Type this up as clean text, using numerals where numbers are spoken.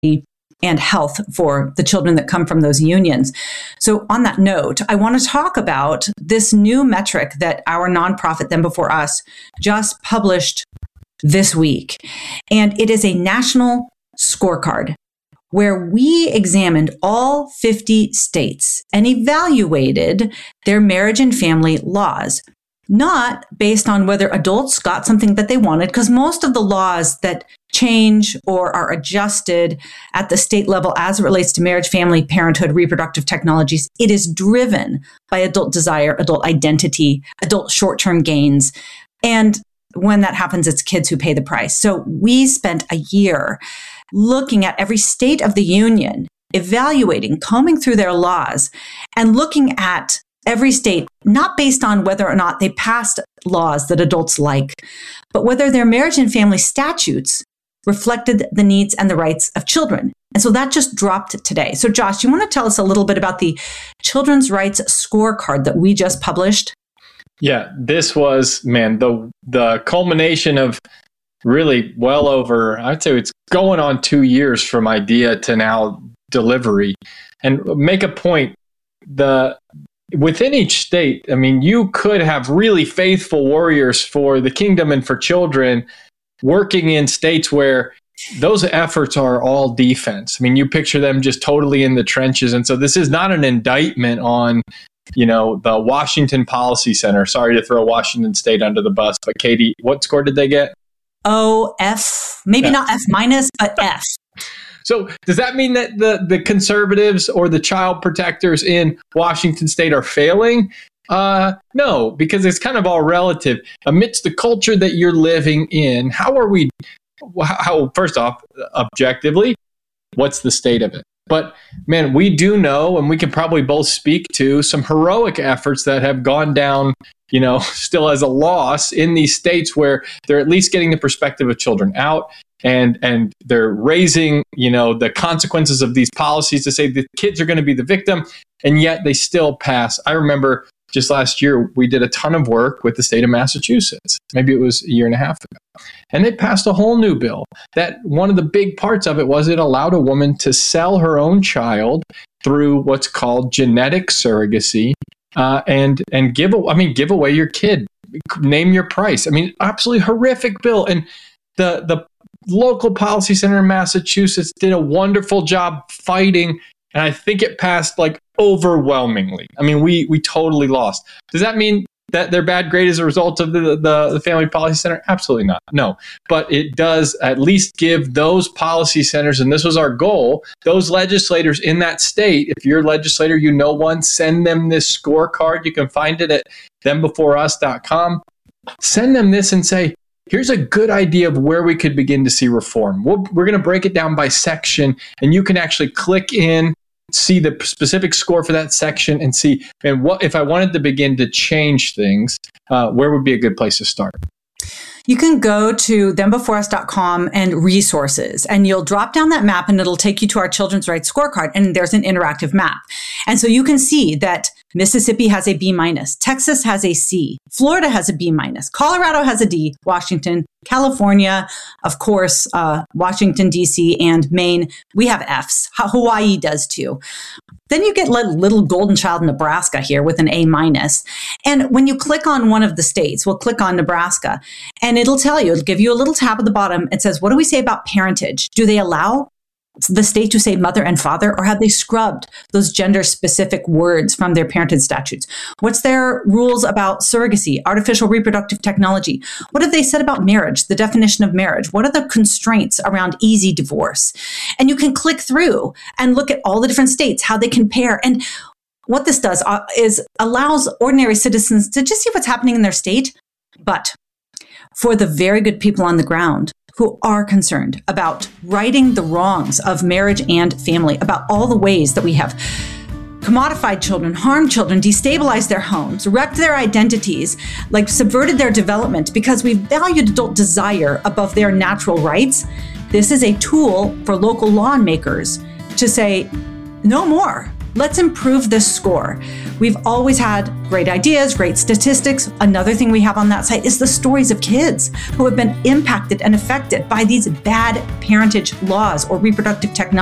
and health for the children that come from those unions. So on that note, I want to talk about this new metric that our nonprofit, Them Before Us, just published this week. And it is a national scorecard where we examined all 50 states and evaluated their marriage and family laws, not based on whether adults got something that they wanted, because most of the laws that change or are adjusted at the state level as it relates to marriage, family, parenthood, reproductive technologies, it is driven by adult desire, adult identity, adult short-term gains. And when that happens, it's kids who pay the price. So we spent a year looking at every state of the union, evaluating, combing through their laws, and looking at every state, not based on whether or not they passed laws that adults like, but whether their marriage and family statutes reflected the needs and the rights of children. And so that just dropped today. So Josh, you want to tell us a little bit about the Children's Rights Scorecard that we just published? Yeah, this was, man, the culmination of really well over, I'd say it's going on 2 years from idea to now delivery. And make a point, within each state, I mean, you could have really faithful warriors for the kingdom and for children working in states where those efforts are all defense. I mean, you picture them just totally in the trenches. And so this is not an indictment on, the Washington Policy Center. Sorry to throw Washington State under the bus, but Katie, what score did they get? Oh, F. Maybe not F minus, but F. So does that mean that the conservatives or the child protectors in Washington State are failing? No, because it's kind of all relative. Amidst the culture that you're living in, how first off, objectively, what's the state of it? But man, we do know, and we can probably both speak to some heroic efforts that have gone down, still as a loss in these states where they're at least getting the perspective of children out. And they're raising, the consequences of these policies to say the kids are going to be the victim, and yet they still pass. I remember just last year, we did a ton of work with the state of Massachusetts. Maybe it was a year and a half ago. And they passed a whole new bill that one of the big parts of it was it allowed a woman to sell her own child through what's called genetic surrogacy and give away your kid, name your price. I mean, absolutely horrific bill. And the local policy center in Massachusetts did a wonderful job fighting, and I think it passed overwhelmingly. I mean, we totally lost. Does that mean that they're bad grade as a result of the Family Policy Center? Absolutely not. No, but it does at least give those policy centers, and this was our goal, those legislators in that state. If you're a legislator, one, send them this scorecard. You can find it at thembeforeus.com. Send them this and say, here's a good idea of where we could begin to see reform. We're going to break it down by section, and you can actually click in, see the specific score for that section, and see, and what if I wanted to begin to change things, where would be a good place to start? You can go to thembeforeus.com and resources, and you'll drop down that map and it'll take you to our Children's Rights Scorecard, and there's an interactive map. And so you can see that Mississippi has a B minus, Texas has a C, Florida has a B minus, Colorado has a D, Washington, California, of course, Washington, D.C., and Maine, we have Fs. Hawaii does too. Then you get little golden child Nebraska here with an A minus. And when you click on one of the states, we'll click on Nebraska, and it'll give you a little tab at the bottom. It says, what do we say about parentage? Do they allow the state to say mother and father, or have they scrubbed those gender-specific words from their parentage statutes? What's their rules about surrogacy, artificial reproductive technology? What have they said about marriage, the definition of marriage? What are the constraints around easy divorce? And you can click through and look at all the different states, how they compare. And what this does is allows ordinary citizens to just see what's happening in their state. But for the very good people on the ground who are concerned about righting the wrongs of marriage and family, about all the ways that we have commodified children, harmed children, destabilized their homes, wrecked their identities, subverted their development because we valued adult desire above their natural rights, this is a tool for local lawmakers to say, no more. Let's improve this score. We've always had great ideas, great statistics. Another thing we have on that site is the stories of kids who have been impacted and affected by these bad parentage laws or reproductive technology.